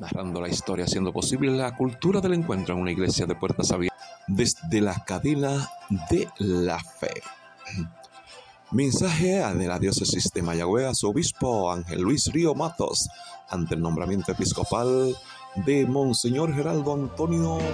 narrando la historia, haciendo posible la cultura del encuentro en una iglesia de puertas abiertas desde la cadena de la fe. Mensaje de la diócesis de Mayagüez a su obispo Ángel Luis Río Matos ante el nombramiento episcopal de Monseñor Geraldo Antonio